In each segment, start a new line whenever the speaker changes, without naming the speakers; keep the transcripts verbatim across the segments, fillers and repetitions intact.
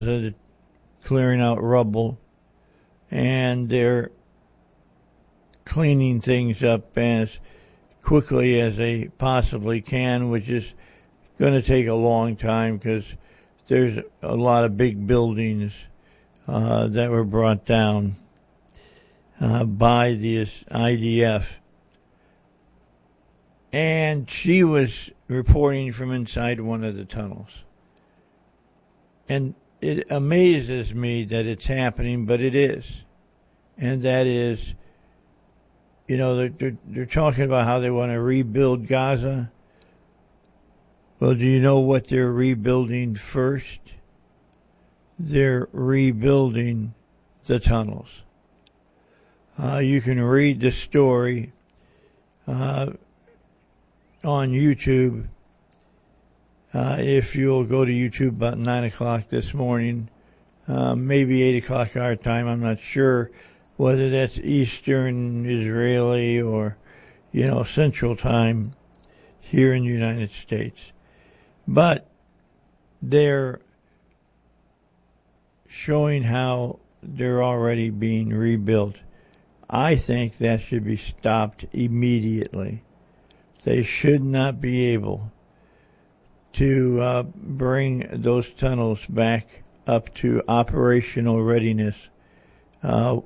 Gaza, clearing out rubble, and they're cleaning things up as quickly as they possibly can, which is going to take a long time because there's a lot of big buildings uh, that were brought down uh, by this I D F. And she was reporting from inside one of the tunnels. And it amazes me that it's happening, but it is. And that is, you know, they're, they're, they're talking about how they want to rebuild Gaza. Well, do you know what they're rebuilding first? They're rebuilding the tunnels. Uh, you can read the story uh, on YouTube. Uh, if you'll go to YouTube about nine o'clock this morning, uh, maybe eight o'clock our time, I'm not sure whether that's Eastern Israeli or, you know, Central Time here in the United States. But they're showing how they're already being rebuilt. I think that should be stopped immediately. They should not be able to uh, bring those tunnels back up to operational readiness uh,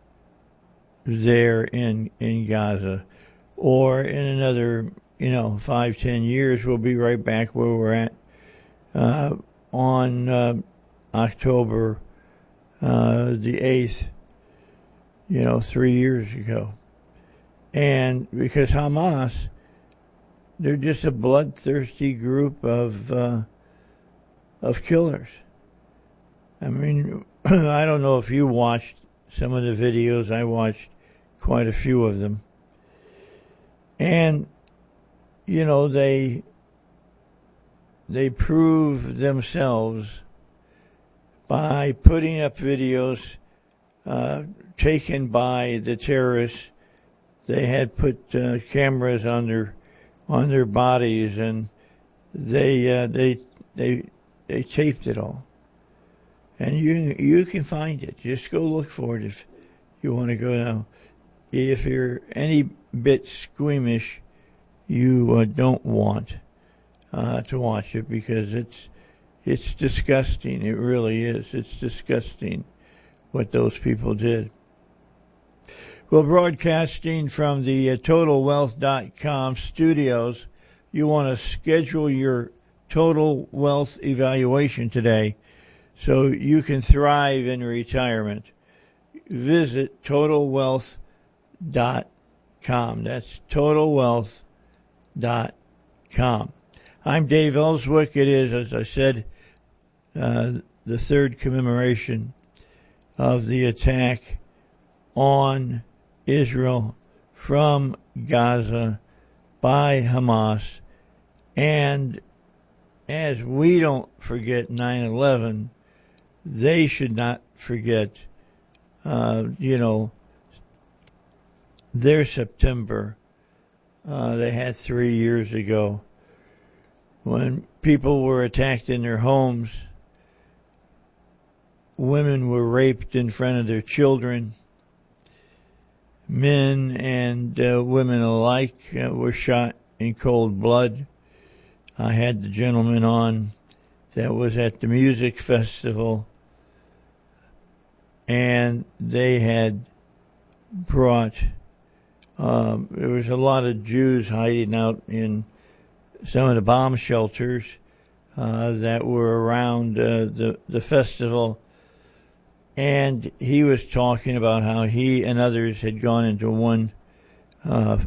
there in in Gaza, or in another, you know, five, ten years, we'll be right back where we're at uh, on uh, October uh, the eighth, you know, three years ago. And because Hamas, they're just a bloodthirsty group of uh, of killers. I mean, I don't know if you watched some of the videos. I watched quite a few of them. And, you know, they they prove themselves by putting up videos uh, taken by the terrorists. They had put uh, cameras on their on their bodies, and they uh, they they they taped it all. And you you can find it. Just go look for it if you want to go now. If you're any bit squeamish, you uh, don't want uh, to watch it, because it's it's disgusting. It really is. It's disgusting what those people did. Well, broadcasting from the uh, total wealth dot com studios, you want to schedule your total wealth evaluation today so you can thrive in retirement. Visit total wealth dot com. That's total wealth dot com. I'm Dave Ellswick. It is, as I said, uh, the third commemoration of the attack on Israel from Gaza by Hamas. And as we don't forget nine eleven, they should not forget, uh, you know, their September uh, they had three years ago when people were attacked in their homes. Women were raped in front of their children. Men and uh, women alike uh, were shot in cold blood. I had the gentleman on that was at the music festival, and they had brought, um, there was a lot of Jews hiding out in some of the bomb shelters uh, that were around uh, the, the festival. And he was talking about how he and others had gone into one uh,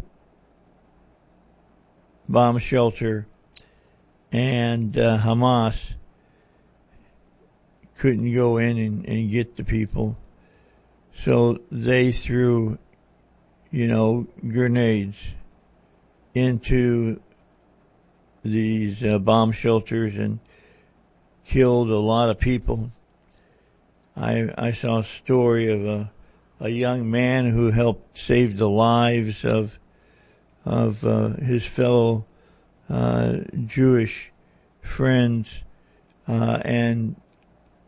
bomb shelter, and uh, Hamas couldn't go in and, and get the people. So they threw, you know, grenades into these uh, bomb shelters and killed a lot of people. I I saw a story of a a young man who helped save the lives of of uh, his fellow uh, Jewish friends, uh, and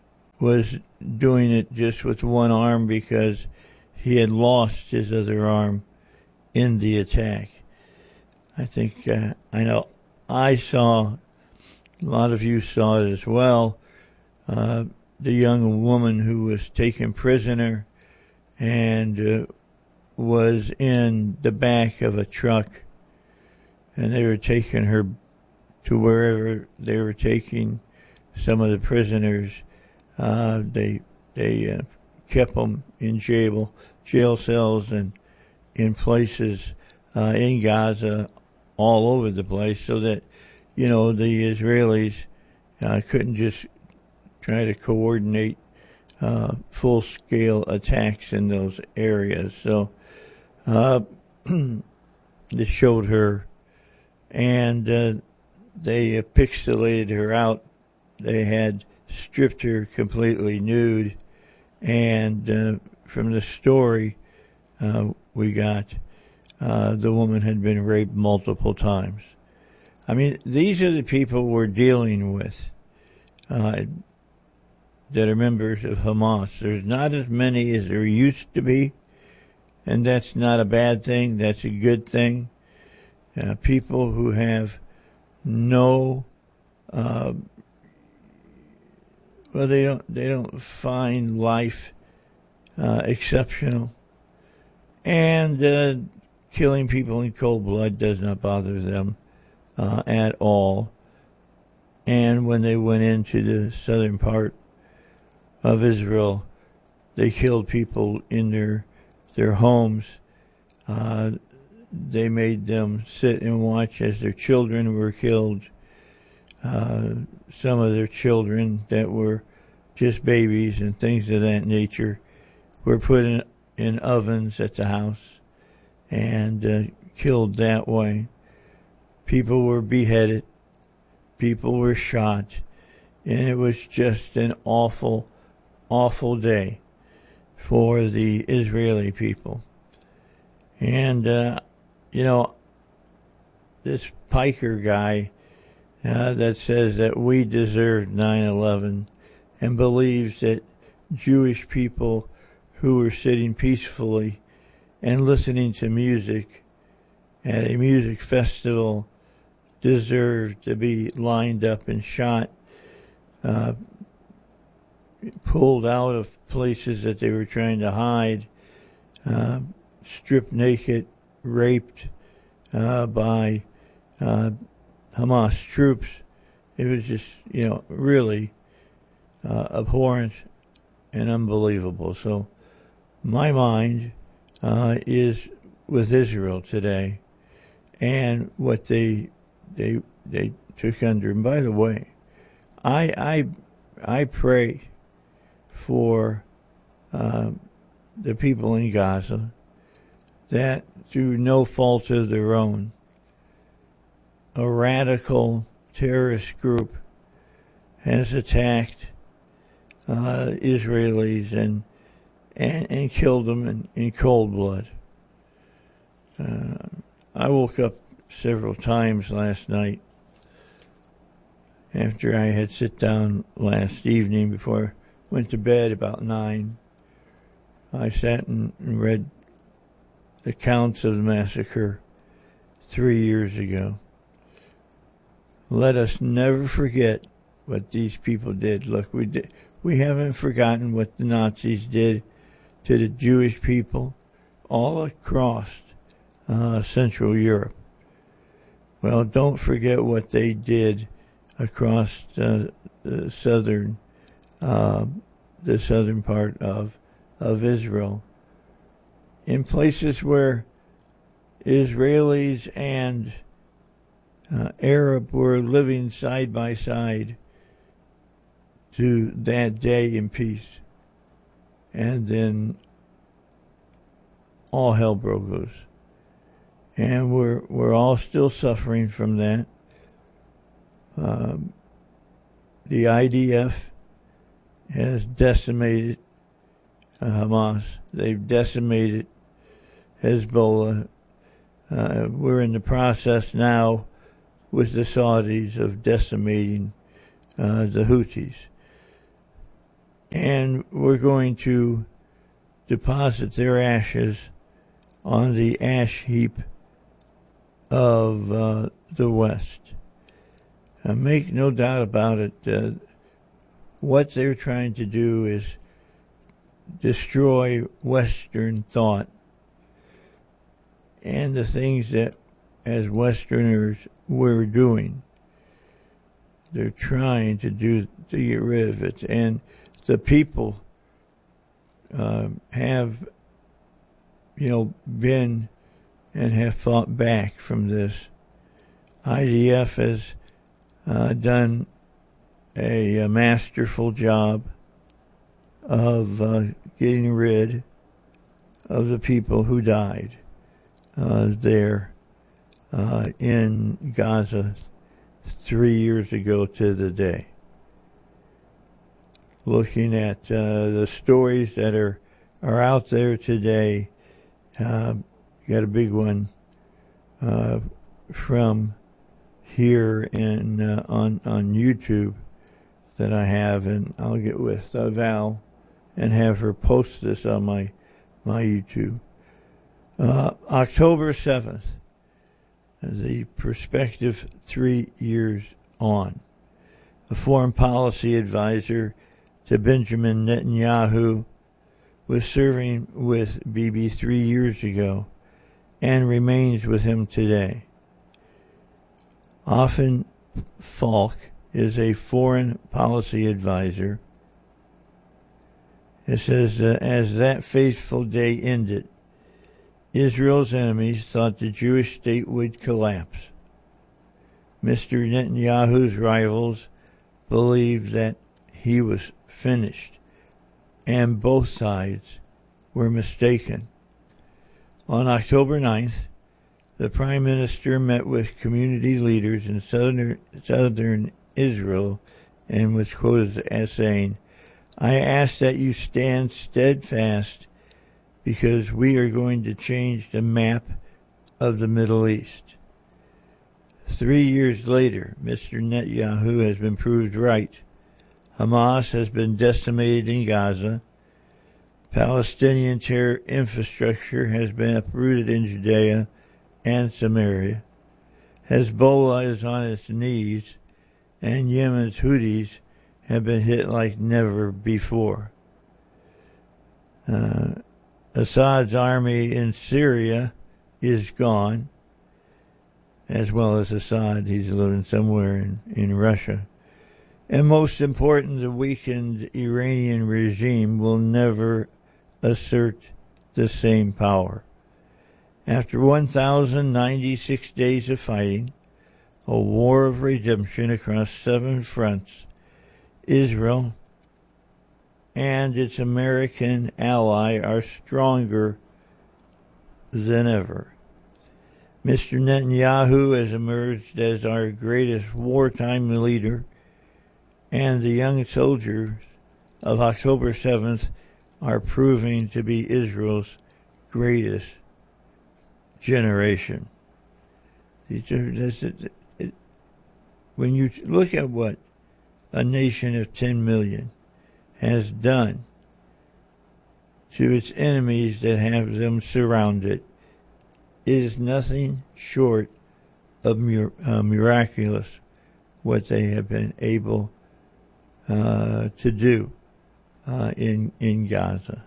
was doing it just with one arm because he had lost his other arm in the attack. I think, uh, I know I saw, a lot of you saw it as well, uh, the young woman who was taken prisoner and uh, was in the back of a truck, and they were taking her to wherever they were taking some of the prisoners. Uh, they they uh, kept them in jail, jail cells and in places uh, in Gaza, all over the place, so that, you know, the Israelis uh, couldn't just try to coordinate uh, full-scale attacks in those areas. So uh, this showed her, and uh, they uh, pixelated her out. They had stripped her completely nude, and uh, from the story uh, we got, uh, the woman had been raped multiple times. I mean, these are the people we're dealing with uh, that are members of Hamas. There's not as many as there used to be, and that's not a bad thing. That's a good thing. Uh, people who have no, uh, well, they don't they don't find life uh, exceptional, and uh, killing people in cold blood does not bother them uh, at all. And when they went into the southern part of Israel, they killed people in their their homes. Uh, they made them sit and watch as their children were killed. Uh, some of their children that were just babies and things of that nature were put in, in ovens at the house and uh, killed that way. People were beheaded. People were shot. And it was just an awful, awful day for the Israeli people. And, uh, you know, this Piker guy uh, that says that we deserved nine eleven and believes that Jewish people who were sitting peacefully and listening to music at a music festival deserved to be lined up and shot, uh, pulled out of places that they were trying to hide, uh, stripped naked, raped uh, by uh, Hamas troops. It was just, you know, really uh, abhorrent and unbelievable. So my mind uh, is with Israel today and what they they they took under. And by the way, I I I pray for uh, the people in Gaza that through no fault of their own, a radical terrorist group has attacked uh, Israelis and and and killed them in, in cold blood. Uh, I woke up several times last night after I had sit down last evening before I went to bed about nine. I sat and read accounts of the massacre three years ago. Let us never forget what these people did. Look, we did, we haven't forgotten what the Nazis did to the Jewish people all across uh, Central Europe. Well, don't forget what they did across uh, the southern, uh, the southern part of of Israel, in places where Israelis and uh, Arab were living side by side to that day in peace, and then all hell broke loose, and we're we're all still suffering from that. Um, the I D F has decimated uh, Hamas. They've decimated Hezbollah. Uh, we're in the process now with the Saudis of decimating uh, the Houthis. and we're going to deposit their ashes on the ash heap of uh, the West. Uh, make no doubt about it, uh, what they're trying to do is destroy Western thought and the things that, as Westerners, we're doing. They're trying to do to get rid of it, and the people uh, have, you know, been and have fought back from this. I D F has uh, done a, a masterful job of uh, getting rid of the people who died uh, there uh, in Gaza three years ago to the day. Looking at uh, the stories that are, are out there today, uh, got a big one uh, from here in uh, on on YouTube that I have, and I'll get with uh, Val and have her post this on my my YouTube. Uh, October seventh, the perspective three years on. A foreign policy advisor to Benjamin Netanyahu was serving with Bibi three years ago and remains with him today. Often Falk is a foreign policy advisor. It says, uh, as that fateful day ended, Israel's enemies thought the Jewish state would collapse. Mister Netanyahu's rivals believed that he was finished, and both sides were mistaken. On October ninth, the Prime Minister met with community leaders in southern, southern Israel and was quoted as saying, "I ask that you stand steadfast because we are going to change the map of the Middle East." Three years later, Mister Netanyahu has been proved right. Hamas has been decimated in Gaza. Palestinian terror infrastructure has been uprooted in Judea and Samaria. Hezbollah is on its knees, and Yemen's Houthis have been hit like never before. Uh, Assad's army in Syria is gone, as well as Assad. He's living somewhere in, in Russia. And most important, the weakened Iranian regime will never assert the same power. After one thousand ninety-six days of fighting, a war of redemption across seven fronts, Israel and its American ally are stronger than ever. Mister Netanyahu has emerged as our greatest wartime leader, and the young soldiers of October seventh are proving to be Israel's greatest generation. When you look at what a nation of ten million has done to its enemies that have them surrounded, it is nothing short of mir- uh, miraculous what they have been able uh, to do uh, in in Gaza.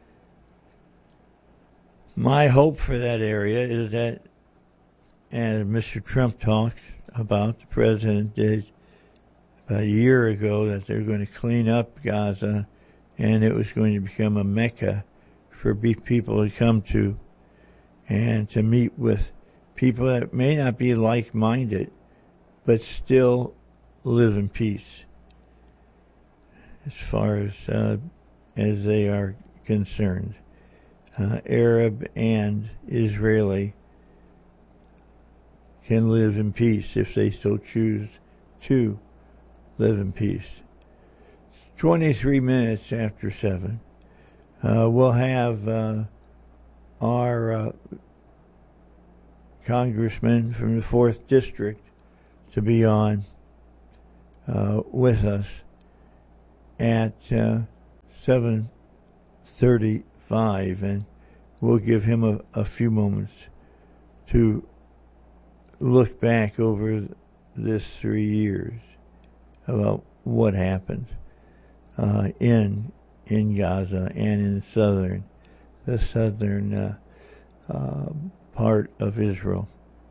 My hope for that area is that, as Mister Trump talked about, the president did about a year ago, that they're going to clean up Gaza and it was going to become a mecca for people to come to and to meet with people that may not be like-minded but still live in peace as far as uh, as they are concerned. Uh, Arab and Israeli can live in peace if they so choose to live in peace. It's twenty-three minutes after seven. Uh, we'll have uh, our uh, congressman from the fourth District to be on uh, with us at uh, seven thirty-five, and we'll give him a, a few moments to look back over this three years about what happened uh, in in Gaza and in southern the southern uh, uh, part of Israel.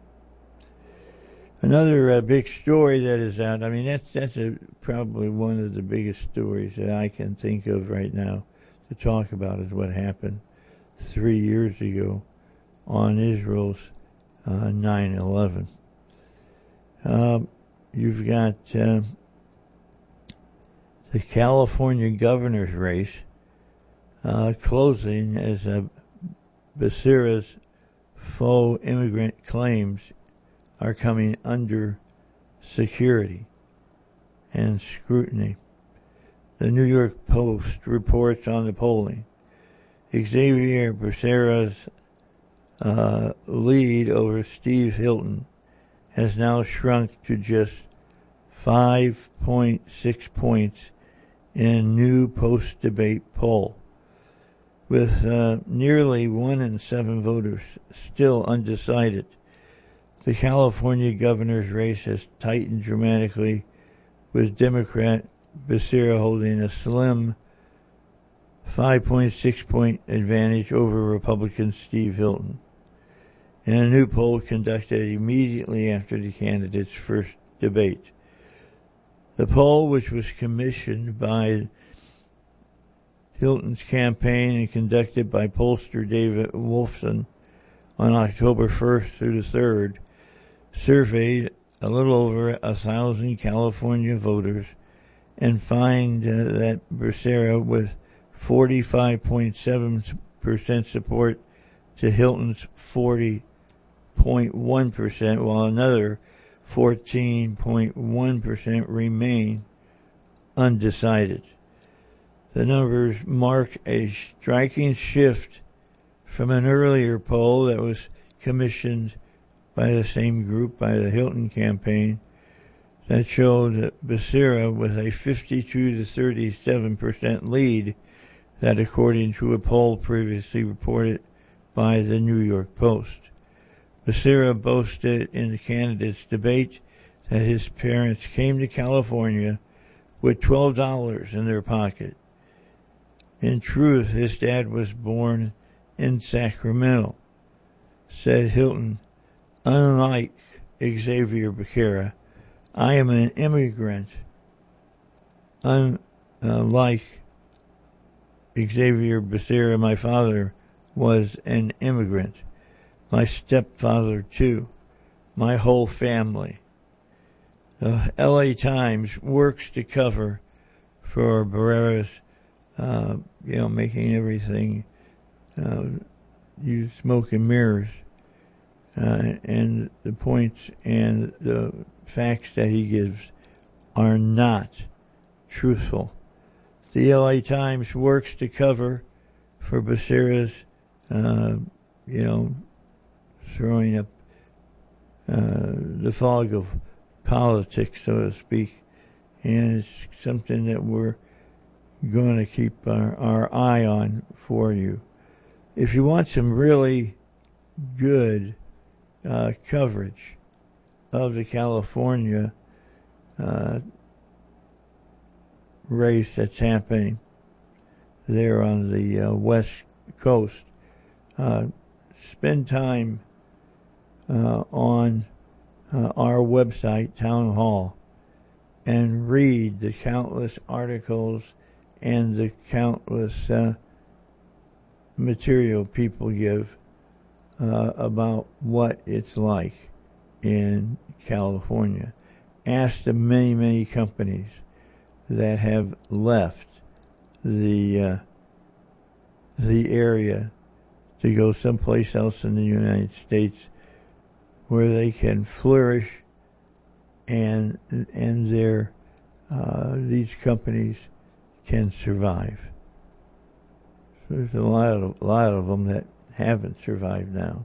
Another uh, big story that is out. I mean, that's that's a, probably one of the biggest stories that I can think of right now to talk about is what happened three years ago on Israel's uh, nine eleven. Um, you've got uh, the California governor's race uh, closing as uh, Becerra's faux immigrant claims are coming under security and scrutiny. The New York Post reports on the polling. Xavier Becerra's uh, lead over Steve Hilton has now shrunk to just five point six points in a new post-debate poll, with uh, nearly one in seven voters still undecided. The California governor's race has tightened dramatically, with Democrat Becerra holding a slim five point six point advantage over Republican Steve Hilton. In a new poll conducted immediately after the candidates' first debate. The poll, which was commissioned by Hilton's campaign and conducted by pollster David Wolfson on October first through the third, surveyed a little over a thousand California voters and find uh, that Becerra with forty-five point seven percent support to Hilton's forty point one percent, while another fourteen point one percent remain undecided. The numbers mark a striking shift from an earlier poll that was commissioned by the same group, by the Hilton campaign, that showed that Becerra with a fifty-two to thirty-seven percent lead, that according to a poll previously reported by the New York Post. Becerra boasted in the candidates' debate that his parents came to California with twelve dollars in their pocket. In truth, his dad was born in Sacramento, said Hilton. Unlike Xavier Becerra, I am an immigrant. Unlike Xavier Becerra, my father was an immigrant. My stepfather, too. My whole family. The L A Times works to cover for Becerra's, uh, you know, making everything uh, use smoke and mirrors. Uh, and the points and the facts that he gives are not truthful. The L A Times works to cover for Becerra's, uh, you know, throwing up uh, the fog of politics, so to speak. And it's something that we're going to keep our, our eye on for you. If you want some really good uh, coverage of the California uh, race that's happening there on the uh, West Coast, uh, spend time uh, on uh, our website, Town Hall, and read the countless articles and the countless uh, material people give uh, about what it's like in California. Ask the many, many companies that have left the uh, the area to go someplace else in the United States where they can flourish, and and their uh, these companies can survive. So there's a lot of a lot of them that haven't survived now.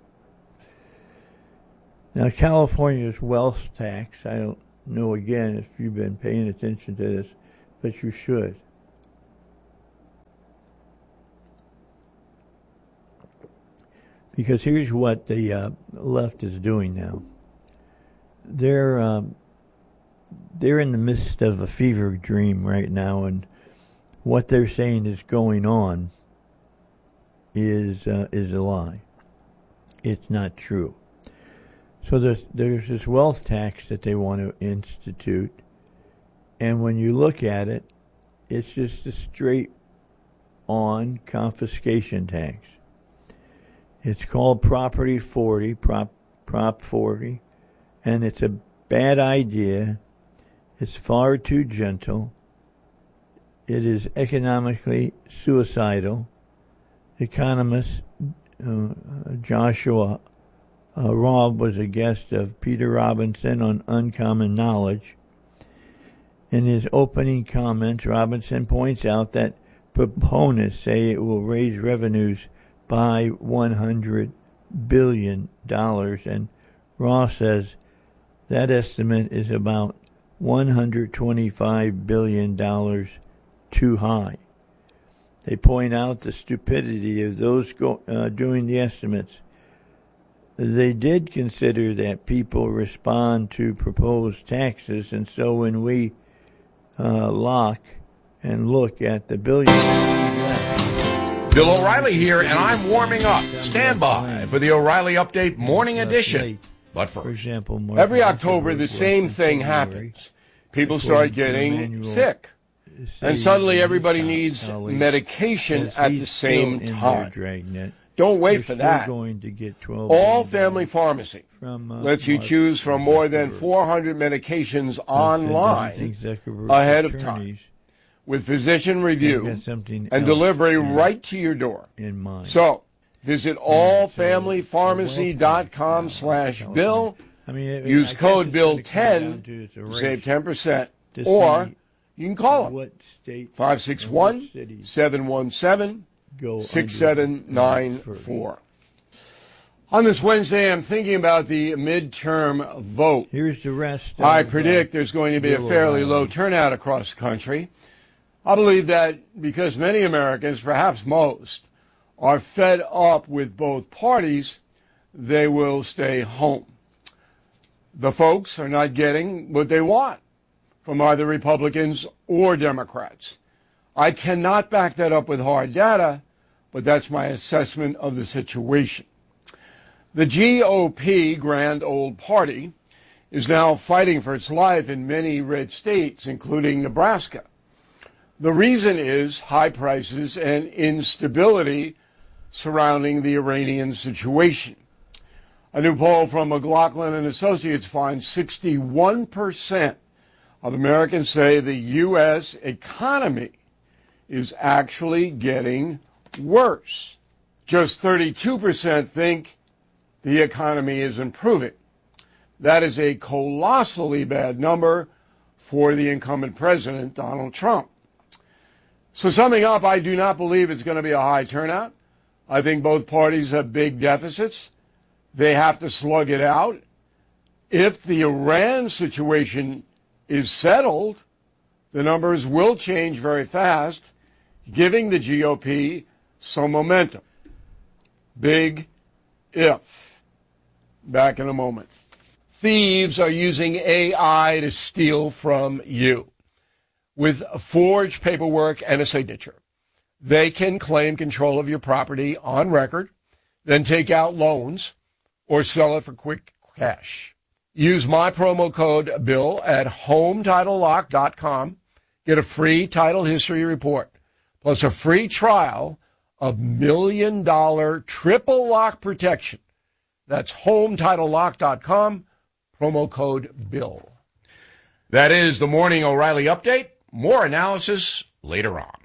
Now, California's wealth tax, I don't know again if you've been paying attention to this, but you should. Because here's what the uh, left is doing now. They're um, they're in the midst of a fever dream right now, and what they're saying is going on is uh, is a lie. It's not true. So there's there's this wealth tax that they want to institute, and when you look at it, it's just a straight on confiscation tax. It's called Property forty, Prop Prop forty, and it's a bad idea. It's far too gentle. It is economically suicidal. Economist uh, Joshua uh, Robb was a guest of Peter Robinson on Uncommon Knowledge. In his opening comments, Robinson points out that proponents say it will raise revenues by one hundred billion dollars, and Ross says that estimate is about one hundred twenty-five billion dollars too high. They point out the stupidity of those go, uh, doing the estimates. They did consider that people respond to proposed taxes, and so when we uh, lock and look at the billions.
Bill O'Reilly here, and I'm warming up. Stand by for the O'Reilly Update Morning Edition. But for example,
every October, the same thing happens. People start getting sick. And suddenly everybody needs medication at the same time. Don't wait for that. All Family Pharmacy lets you choose from more than four hundred medications online ahead of time, with physician review and delivery right to your door. So visit all family pharmacy dot com slash bill. Use code bill ten to save ten percent, or you can call them five six one, seven one seven, six seven nine four. On this Wednesday, I'm thinking about the midterm vote.
Here's the rest.
I predict there's going to be a fairly low turnout across the country. I believe that because many Americans, perhaps most, are fed up with both parties, they will stay home. The folks are not getting what they want from either Republicans or Democrats. I cannot back that up with hard data, but that's my assessment of the situation. The G O P, Grand Old Party, is now fighting for its life in many red states, including Nebraska. The reason is high prices and instability surrounding the Iranian situation. A new poll from McLaughlin and Associates finds sixty-one percent of Americans say the U S economy is actually getting worse. Just thirty-two percent think the economy is improving. That is a colossally bad number for the incumbent president, Donald Trump. So summing up, I do not believe it's going to be a high turnout. I think both parties have big deficits. They have to slug it out. If the Iran situation is settled, the numbers will change very fast, giving the G O P some momentum. Big if. Back in a moment. Thieves are using A I to steal from you. With forged paperwork and a signature, they can claim control of your property on record, then take out loans or sell it for quick cash. Use my promo code BILL at home title lock dot com. Get a free title history report, plus a free trial of million dollar triple lock protection. That's home title lock dot com, promo code BILL.
That is the Morning O'Reilly Update. More analysis later on.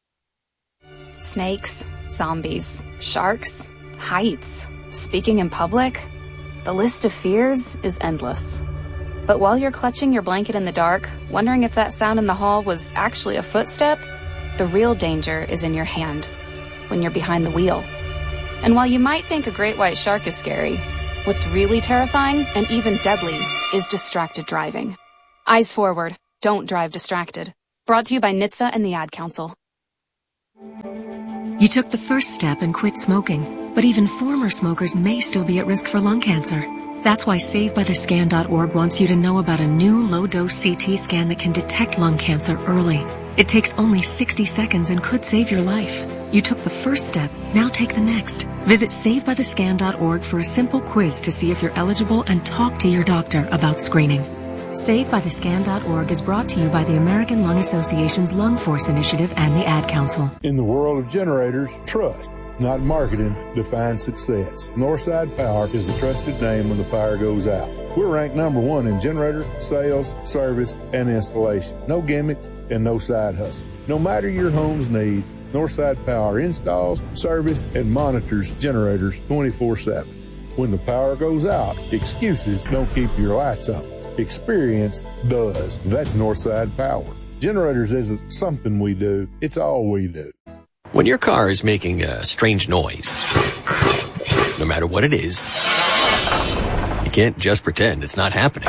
Snakes, zombies, sharks, heights, speaking in public. The list of fears is endless. But while you're clutching your blanket in the dark, wondering if that sound in the hall was actually a footstep, the real danger is in your hand, when you're behind the wheel. And while you might think a great white shark is scary, what's really terrifying and even deadly is distracted driving. Eyes forward. Don't drive distracted. Brought to you by N H T S A and the Ad Council.
You took the first step and quit smoking. But even former smokers may still be at risk for lung cancer. That's why Save By The Scan dot org wants you to know about a new low-dose C T scan that can detect lung cancer early. It takes only sixty seconds and could save your life. You took the first step, now take the next. Visit Save By The Scan dot org for a simple quiz to see if you're eligible and talk to your doctor about screening. Save By The Scan dot org is brought to you by the American Lung Association's Lung Force Initiative and the Ad Council.
In the world of generators, trust, not marketing, defines success. Northside Power is the trusted name when the power goes out. We're ranked number one in generator, sales, service, and installation. No gimmicks and no side hustle. No matter your home's needs, Northside Power installs, service, and monitors generators twenty-four seven. When the power goes out, excuses don't keep your lights on. Experience does. That's Northside Power. Generators isn't something we do, it's all we do.
When your car is making a strange noise, no matter what it is, you can't just pretend it's not happening.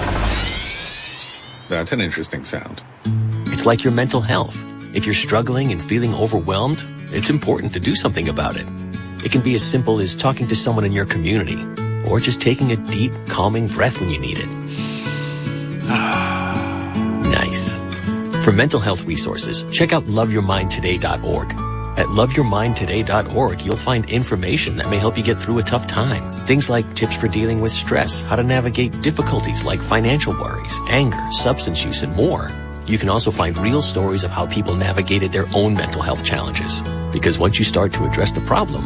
That's an interesting sound.
It's like your mental health. If you're struggling and feeling overwhelmed, it's important to do something about it. It can be as simple as talking to someone in your community, or just taking a deep, calming breath when you need it. Nice. For mental health resources, check out love your mind today dot org. At love your mind today dot org, you'll find information that may help you get through a tough time. Things like tips for dealing with stress, how to navigate difficulties like financial worries, anger, substance use, and more. You can also find real stories of how people navigated their own mental health challenges. Because once you start to address the problem,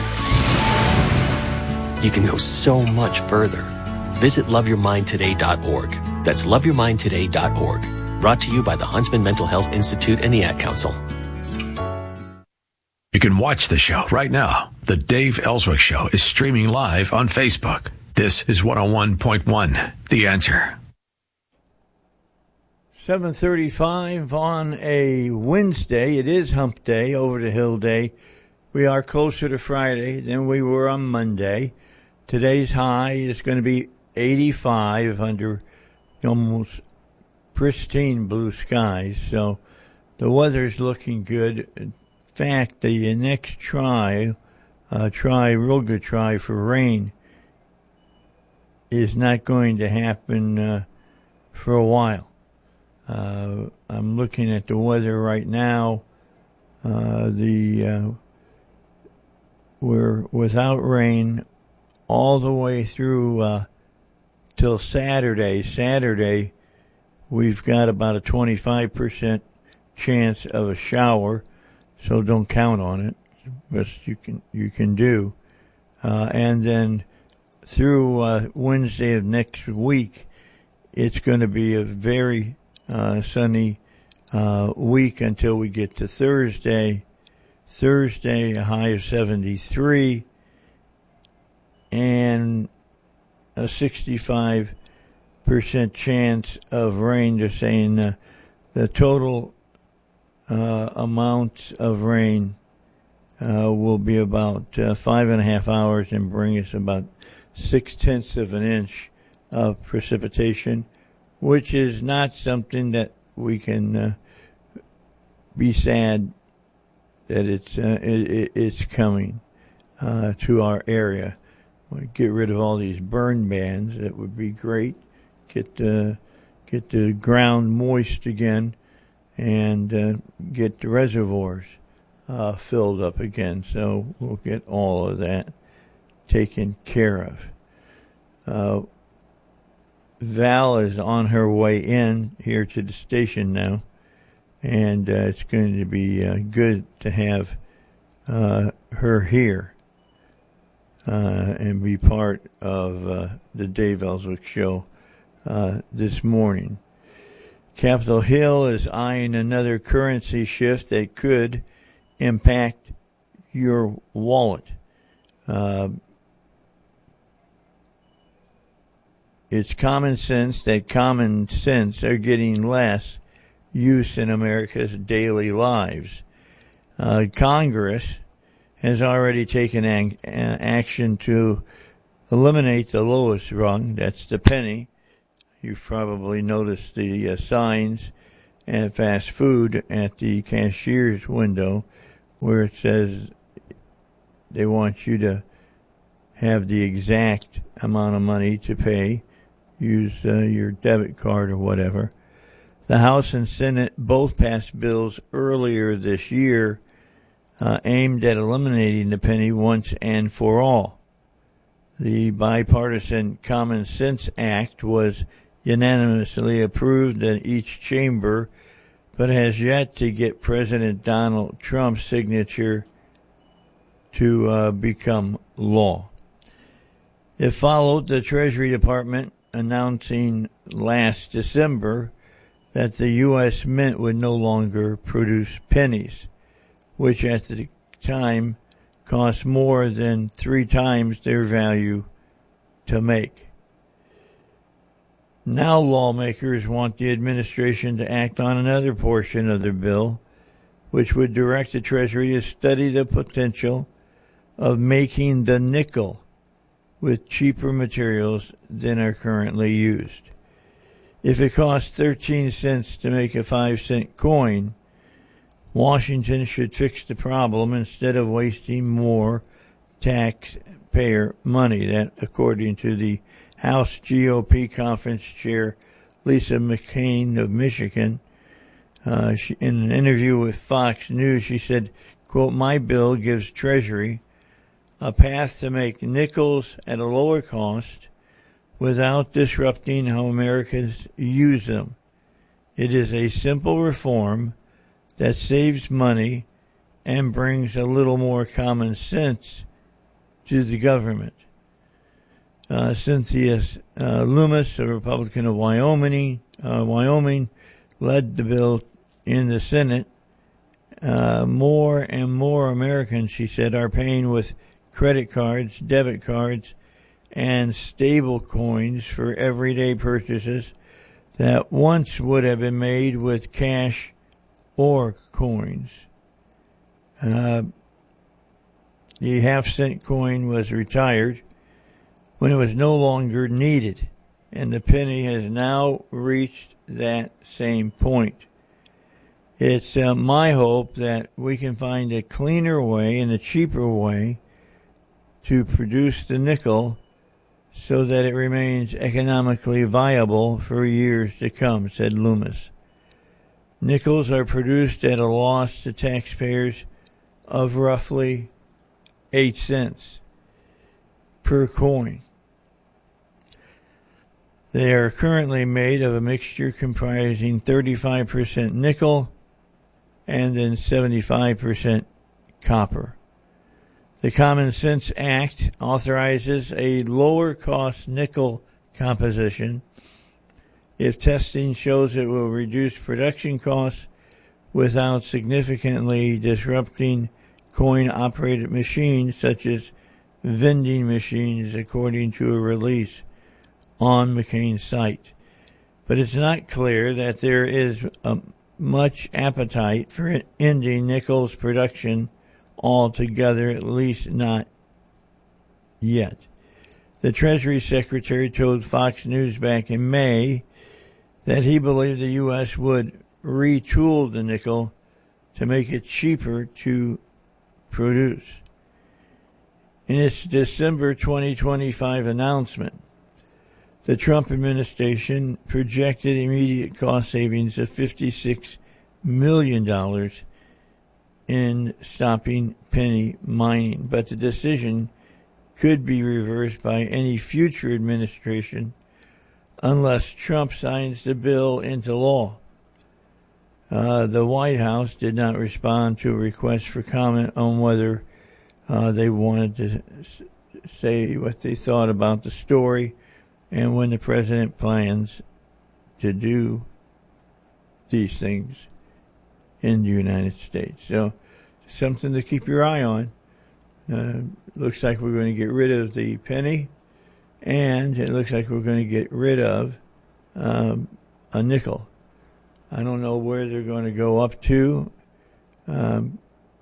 you can go so much further. Visit love your mind today dot org. That's love your mind today dot org. Brought to you by the Huntsman Mental Health Institute and the Ad Council.
You can watch the show right now. The Dave Ellswick Show is streaming live on Facebook. This is one oh one point one, The Answer.
seven thirty-five on a Wednesday. It is Hump Day, Over the Hill Day. We are closer to Friday than we were on Monday. Today's high is going to be eighty-five under almost pristine blue skies. So the weather's looking good. In fact, the next try, uh, try, real good try for rain is not going to happen uh, for a while. Uh, I'm looking at the weather right now. Uh, the uh, we're without rain all the way through uh, till Saturday. Saturday, we've got about a twenty-five percent chance of a shower, so don't count on it. Best you can you can do, uh, and then through uh, Wednesday of next week, it's going to be a very uh, sunny uh, week until we get to Thursday. Thursday, a high of seventy-three, and a sixty-five percent chance of rain. They're saying uh, the total uh, amount of rain uh, will be about uh, five and a half hours and bring us about six tenths of an inch of precipitation, which is not something that we can uh, be sad that it's uh, it, it's coming uh, to our area. We get rid of all these burn bans. That would be great. Get the get the ground moist again, and uh, get the reservoirs uh, filled up again. So we'll get all of that taken care of. Uh, Val is on her way in here to the station now, and uh, it's going to be uh, good to have uh, her here uh, and be part of uh, the Dave Ellswick Show uh, this morning. Capitol Hill is eyeing another currency shift that could impact your wallet. Uh, it's common sense that common sense are getting less use in America's daily lives. Uh, Congress has already taken an, an action to eliminate the lowest rung, that's the penny. You've probably noticed the uh, signs at fast food at the cashier's window where it says they want you to have the exact amount of money to pay. Use uh, your debit card or whatever. The House and Senate both passed bills earlier this year uh, aimed at eliminating the penny once and for all. The bipartisan Common Sense Act was unanimously approved in each chamber, but has yet to get President Donald Trump's signature to uh, become law. It followed the Treasury Department announcing last December that the U S Mint would no longer produce pennies, which at the time cost more than three times their value to make. Now lawmakers want the administration to act on another portion of their bill, which would direct the Treasury to study the potential of making the nickel with cheaper materials than are currently used. If it costs thirteen cents to make a five cent coin, Washington should fix the problem instead of wasting more taxpayer money. That, according to the House G O P conference chair Lisa McCain of Michigan, uh, she, in an interview with Fox News, she said, quote, "My bill gives Treasury a path to make nickels at a lower cost without disrupting how Americans use them. It is a simple reform that saves money and brings a little more common sense to the government." Uh, Cynthia uh, Loomis, a Republican of Wyoming, uh, Wyoming, led the bill in the Senate. Uh, more and more Americans, she said, are paying with credit cards, debit cards, and stable coins for everyday purchases that once would have been made with cash or coins. Uh, the half-cent coin was retired when it was no longer needed, and the penny has now reached that same point. It's uh, my hope that we can find a cleaner way and a cheaper way to produce the nickel so that it remains economically viable for years to come, said Loomis. Nickels are produced at a loss to taxpayers of roughly eight cents per coin. They are currently made of a mixture comprising thirty-five percent nickel and then seventy-five percent copper. The Common Sense Act authorizes a lower-cost nickel composition if testing shows it will reduce production costs without significantly disrupting coin-operated machines such as vending machines, according to a release on McCain's site. But it's not clear that there is a much appetite for ending nickel's production altogether, at least not yet. The Treasury Secretary told Fox News back in May that he believed the U S would retool the nickel to make it cheaper to produce. In its December twenty twenty-five announcement, the Trump administration projected immediate cost savings of fifty-six million dollars in stopping penny mining, but the decision could be reversed by any future administration unless Trump signs the bill into law. Uh, the White House did not respond to a request for comment on whether uh, they wanted to say what they thought about the story and when the president plans to do these things in the United States. So, something to keep your eye on. Uh, looks like we're going to get rid of the penny, and it looks like we're going to get rid of um, a nickel. I don't know where they're going to go up to. Um,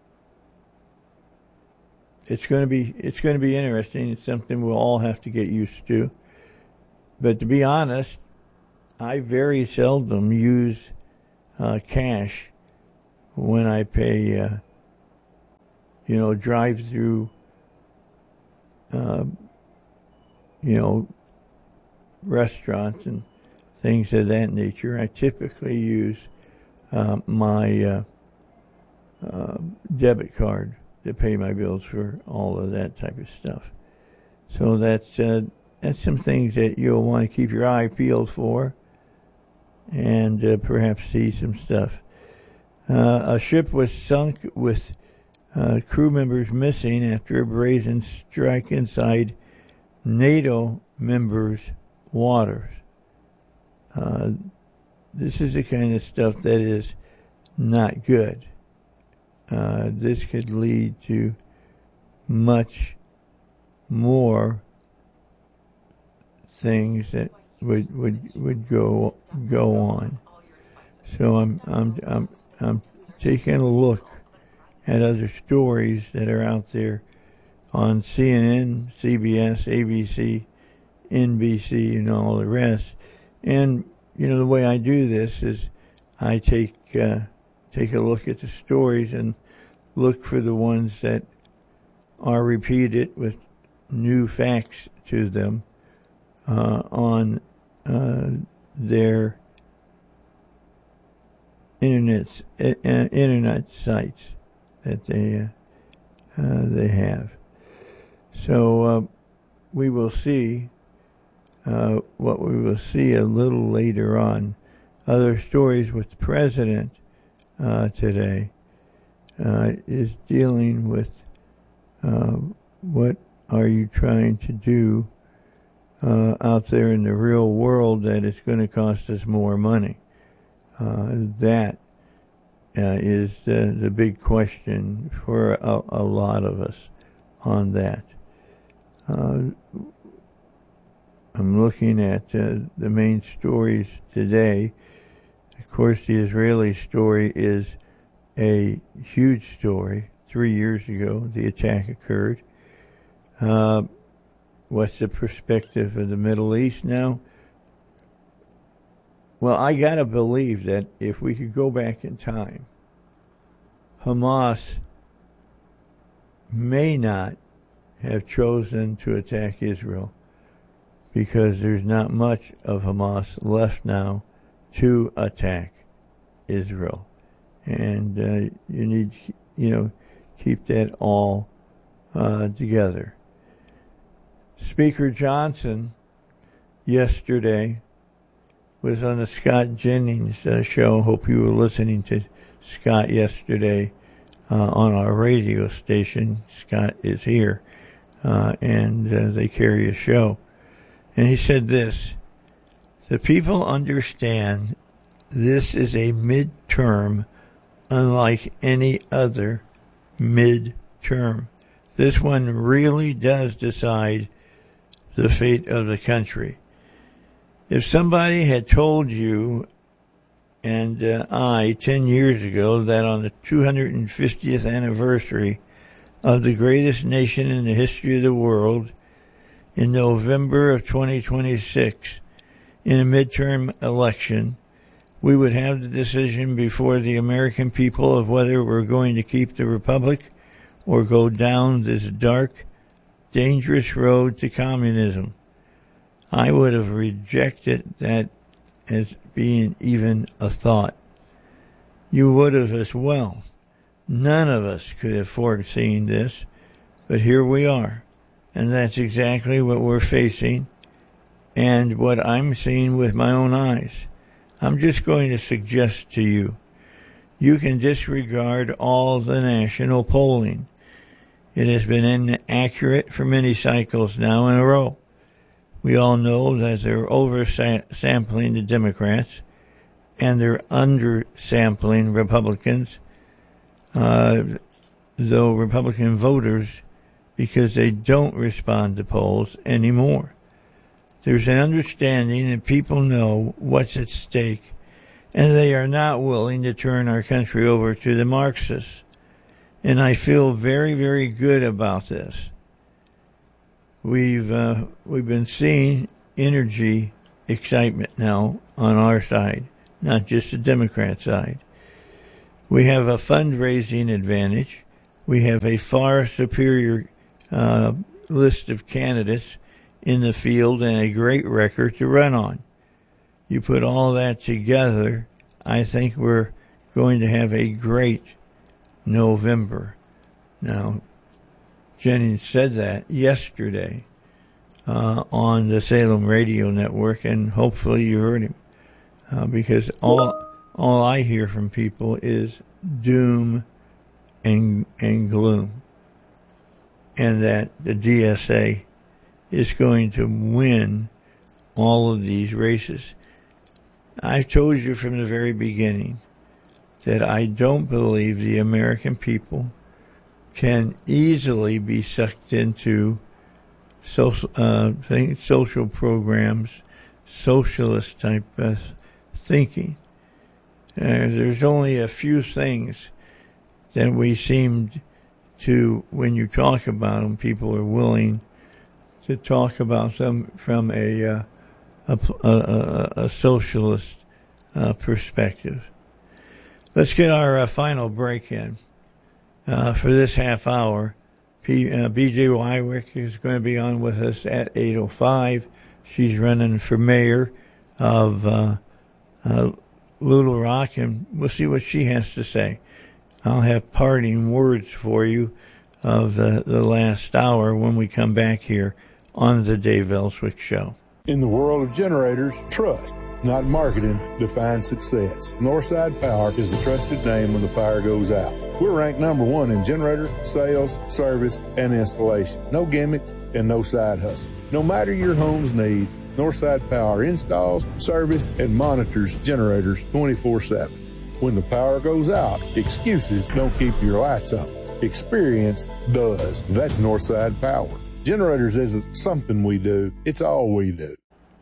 it's going to be it's going to be interesting. It's something we'll all have to get used to. But to be honest, I very seldom use uh, cash when I pay, uh, you know, drive through uh, you know, restaurants and things of that nature, I typically use uh, my uh, uh, debit card to pay my bills for all of that type of stuff. So that's uh, that's some things that you'll want to keep your eye peeled for, and uh, perhaps see some stuff. Uh, a ship was sunk with uh, crew members missing after a brazen strike inside NATO members' waters. Uh, this is the kind of stuff that is not good. Uh, this could lead to much more things that would would would go go on. So I'm I'm I'm I'm taking a look at other stories that are out there on C N N, C B S, A B C, N B C, and all the rest. And you know, the way I do this is I take uh, take a look at the stories and look for the ones that are repeated with new facts to them uh, on uh, their internet uh, internet sites that they uh, uh, they have. So uh, we will see uh, what we will see a little later on. Other stories with the president uh, today uh, is dealing with uh, what are you trying to do uh, out there in the real world that it's going to cost us more money. Uh, that uh, is the, the big question for a, a lot of us on that. Uh, I'm looking at uh, the main stories today. Of course, the Israeli story is a huge story. Three years ago, the attack occurred. Uh, what's the perspective of the Middle East now? Well, I gotta believe that if we could go back in time, Hamas may not have chosen to attack Israel because there's not much of Hamas left now to attack Israel. And uh, you need, you know, keep that all uh, together. Speaker Johnson yesterday was on the Scott Jennings uh, show. Hope you were listening to Scott yesterday uh, on our radio station. Scott is here, uh, and uh, they carry a show. And he said this: the people understand this is a midterm unlike any other midterm. This one really does decide the fate of the country. If somebody had told you and uh, I ten years ago that on the two hundred fiftieth anniversary of the greatest nation in the history of the world, in November of twenty twenty-six, in a midterm election, we would have the decision before the American people of whether we're going to keep the republic or go down this dark, dangerous road to communism, I would have rejected that as being even a thought. You would have as well. None of us could have foreseen this, but here we are. And that's exactly what we're facing and what I'm seeing with my own eyes. I'm just going to suggest to you, you can disregard all the national polling. It has been inaccurate for many cycles now in a row. We all know that they're oversampling the Democrats and they're undersampling Republicans, uh, though Republican voters, because they don't respond to polls anymore. There's an understanding that people know what's at stake, and they are not willing to turn our country over to the Marxists. And I feel very, very good about this. We've uh, we've been seeing energy excitement now on our side, not just the Democrat side. We have a fundraising advantage. We have a far superior uh, list of candidates in the field and a great record to run on. You put all that together, I think we're going to have a great November. Now, Jennings said that yesterday uh, on the Salem Radio Network, and hopefully you heard him, uh, because all all I hear from people is doom and and gloom, and that the D S A is going to win all of these races. I've told you from the very beginning that I don't believe the American people can easily be sucked into social, uh, social programs, socialist type uh, thinking. Uh, there's only a few things that we seem to, when you talk about them, people are willing to talk about them from a uh, a, a, a socialist uh, perspective. Let's get our uh, final break in uh, for this half hour. P, uh, B J Wywick is going to be on with us at eight oh five. She's running for mayor of uh, uh, Little Rock, and we'll see what she has to say. I'll have parting words for you of the, the last hour when we come back here on the Dave Ellswick Show.
In the world of generators, trust, not marketing, defines success. Northside Power is the trusted name when the power goes out. We're ranked number one in generator, sales, service, and installation. No gimmicks and no side hustle. No matter your home's needs, Northside Power installs, service, and monitors generators twenty-four seven. When the power goes out, excuses don't keep your lights on. Experience does. That's Northside Power. Generators isn't something we do, it's all we do.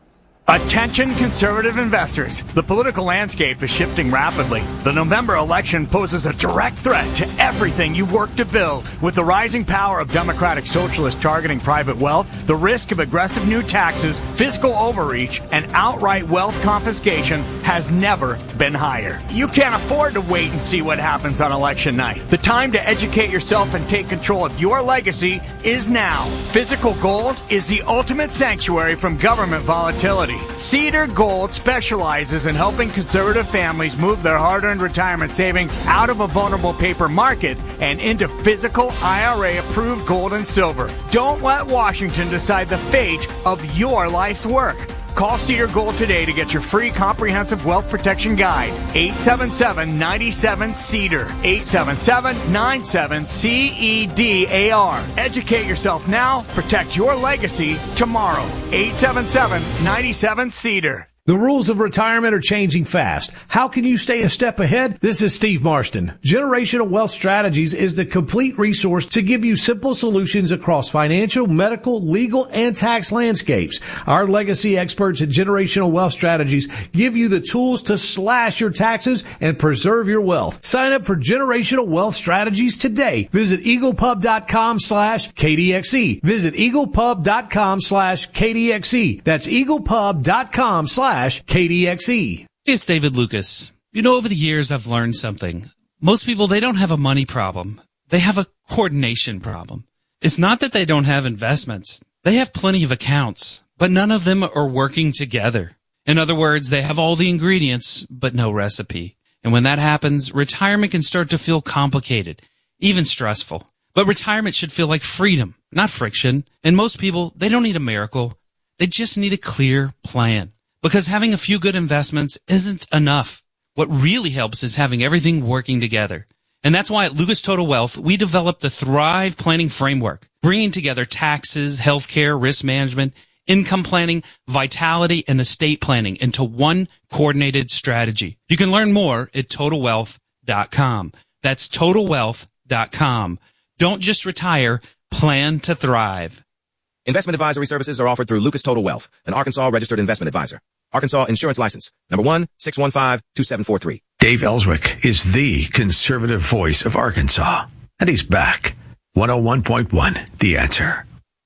Attention conservative investors. The political landscape is shifting rapidly. The November election poses a direct threat to everything you've worked to build. With the rising power of Democratic Socialists targeting private wealth, the risk of aggressive new taxes, fiscal overreach, and outright wealth confiscation has never been higher. You can't afford to wait and see what happens on election night. The time to educate yourself and take control of your legacy is now. Physical gold is the ultimate sanctuary from government volatility. Cedar Gold specializes in helping conservative families move their hard-earned retirement savings out of a vulnerable paper market and into physical I R A-approved gold and silver. Don't let Washington decide the fate of your life's work. Call Cedar Gold today to get your free comprehensive wealth protection guide. eight seven seven, nine seven, CEDAR. eight seven seven, nine seven, C E D A R. Educate yourself now. Protect your legacy tomorrow. eight seven seven, nine seven, CEDAR.
The rules of retirement are changing fast. How can you stay a step ahead? This is Steve Marston. Generational Wealth Strategies is the complete resource to give you simple solutions across financial, medical, legal, and tax landscapes. Our legacy experts at Generational Wealth Strategies give you the tools to slash your taxes and preserve your wealth. Sign up for Generational Wealth Strategies today. Visit eaglepub.com slash KDXE. Visit eaglepub.com slash KDXE. That's eaglepub.com slash K D X E.
It's David Lucas. You know, over the years, I've learned something. Most people, they don't have a money problem. They have a coordination problem. It's not that they don't have investments. They have plenty of accounts, but none of them are working together. In other words, they have all the ingredients, but no recipe. And when that happens, retirement can start to feel complicated, even stressful. But retirement should feel like freedom, not friction. And most people, they don't need a miracle. They just need a clear plan. Because having a few good investments isn't enough. What really helps is having everything working together. And that's why at Lucas Total Wealth, we developed the Thrive Planning Framework, bringing together taxes, healthcare, risk management, income planning, vitality, and estate planning into one coordinated strategy. You can learn more at total wealth dot com. That's total wealth dot com. Don't just retire, plan to thrive.
Investment advisory services are offered through Lucas Total Wealth, an Arkansas registered investment advisor. Arkansas Insurance License, number one, six one five, two seven four three.
Dave Ellswick is the conservative voice of Arkansas, and he's back. one oh one point one, The Answer.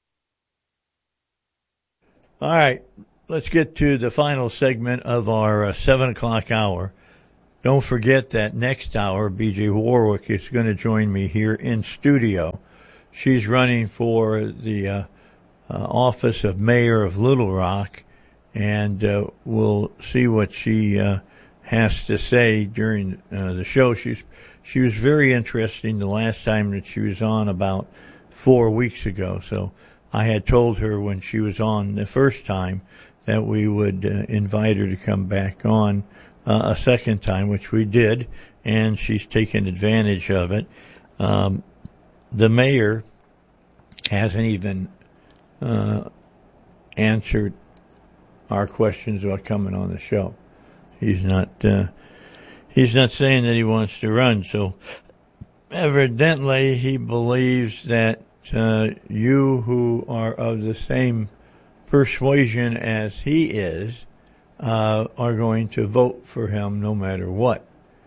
All right, let's get to the final segment of our uh, seven o'clock hour. Don't forget that next hour, B J Warwick is going to join me here in studio. She's running for the uh, uh, office of mayor of Little Rock, and uh, we'll see what she uh, has to say during uh, the show. She's she was very interesting the last time that she was on, about four weeks ago. So I had told her when she was on the first time that we would uh, invite her to come back on uh, a second time, which we did, and she's taken advantage of it. Um, the mayor hasn't even uh, answered our questions about coming on the show. He's not uh, he's not saying that he wants to run. So evidently he believes that uh, you who are of the same persuasion as he is uh, are going to vote for him no matter what.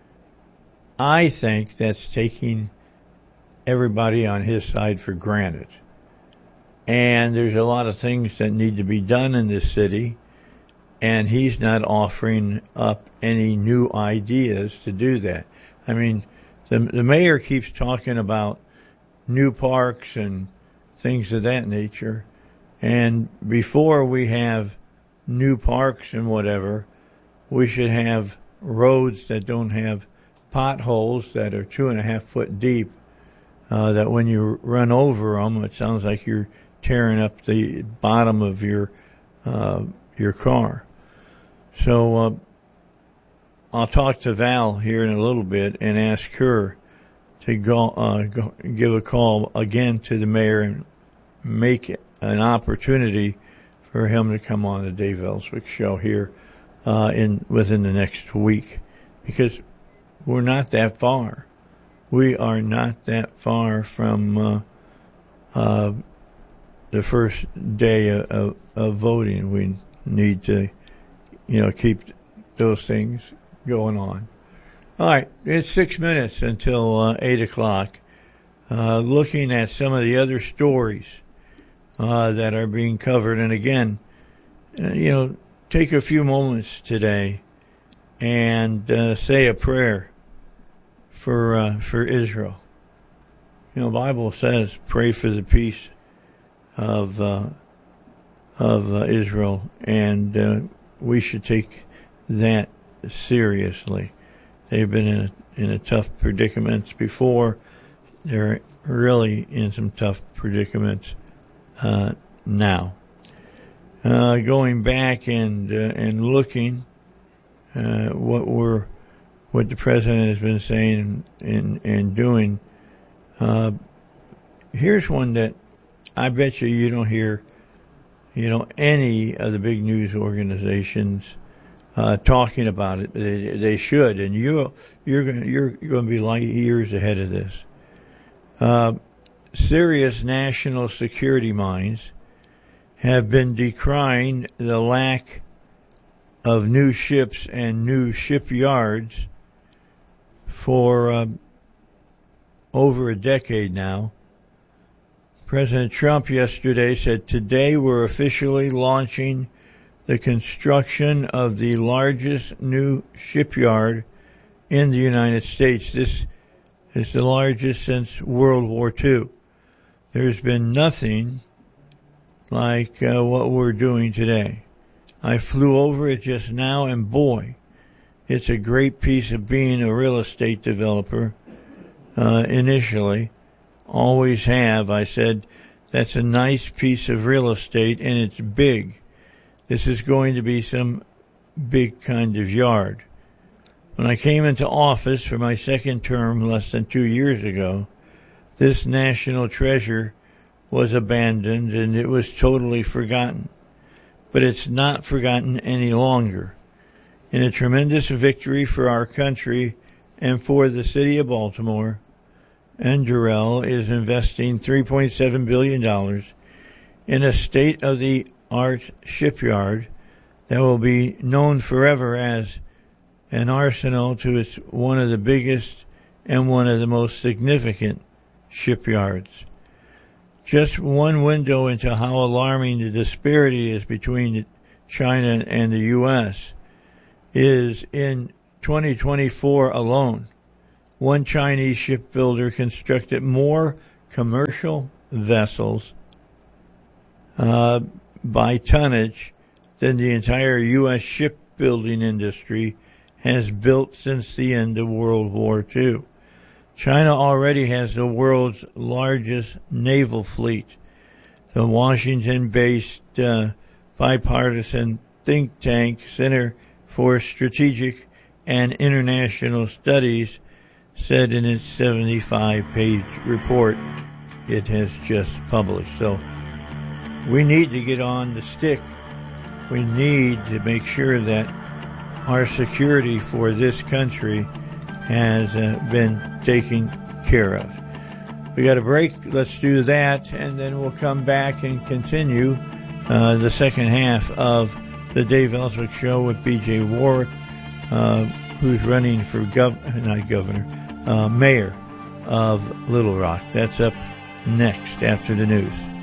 I think that's taking everybody on his side for granted. And there's a lot of things that need to be done in this city, and he's not offering up any new ideas to do that. I mean, the, the mayor keeps talking about new parks and things of that nature, and before we have new parks and whatever, we should have roads that don't have potholes that are two and a half foot deep, uh, that when you run over them, it sounds like you're tearing up the bottom of your uh, your car. So uh, I'll talk to Val here in a little bit and ask her to go, uh, go give a call again to the mayor and make it an opportunity for him to come on the Dave Ellswick show here uh, in within the next week, because we're not that far. We are not that far from uh, uh, the first day of, of, of voting. We need to, you know, keep those things going on. All right, it's six minutes until uh, eight o'clock. Uh, looking at some of the other stories uh, that are being covered, and again, uh, you know, take a few moments today and uh, say a prayer for uh, for Israel. You know, the Bible says, "Pray for the peace of uh, of uh, Israel," and uh, we should take that seriously. They've been in a, in a tough predicaments before. They're really in some tough predicaments uh, now. Uh, going back and uh, and looking uh, what we're what the president has been saying and and doing. Uh, here's one that I bet you you don't hear, you know, any of the big news organizations uh, talking about it. They, they should, and you you're going you're going to be like years ahead of this. Uh, serious national security minds have been decrying the lack of new ships and new shipyards for uh, over a decade now. President Trump yesterday said, "Today we're officially launching the construction of the largest new shipyard in the United States. This is the largest since World War Two. There's been nothing like uh, what we're doing today. I flew over it just now, and boy, it's a great piece of being a real estate developer. Uh, initially, always have. I said, that's a nice piece of real estate, and it's big. This is going to be some big kind of yard. When I came into office for my second term less than two years ago, this national treasure was abandoned and it was totally forgotten. But it's not forgotten any longer. In a tremendous victory for our country and for the city of Baltimore, Anduril is investing three point seven billion dollars in a state-of-the-art shipyard that will be known forever as an arsenal to its one of the biggest and one of the most significant shipyards. Just one window into how alarming the disparity is between China and the U S is in twenty twenty-four alone. One Chinese shipbuilder constructed more commercial vessels uh, by tonnage than the entire U S shipbuilding industry has built since the end of World War Two. China already has the world's largest naval fleet. The Washington-based uh, bipartisan think tank Center for Strategic and International Studies said in its seventy-five page report it has just published. So we need to get on the stick. We need to make sure that our security for this country has uh, been taken care of. We got a break. Let's do that, and then we'll come back and continue uh, the second half of the Dave Ellswick Show with B J Warwick, uh, who's running for gov- not governor, uh, mayor of Little Rock. That's up next after the news.